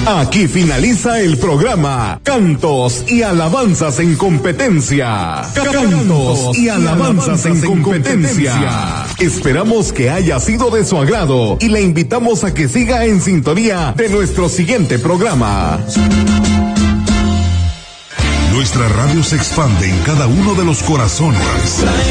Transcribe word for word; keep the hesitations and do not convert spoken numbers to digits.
Aquí finaliza el programa Cantos y Alabanzas en Competencia. Cantos y Alabanzas en Competencia. Esperamos que haya sido de su agrado y le invitamos a que siga en sintonía de nuestro siguiente programa. Nuestra radio se expande en cada uno de los corazones.